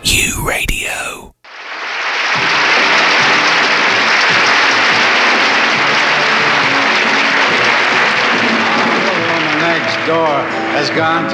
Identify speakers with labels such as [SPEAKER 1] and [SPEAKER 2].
[SPEAKER 1] Q Radio.
[SPEAKER 2] The woman next door has gone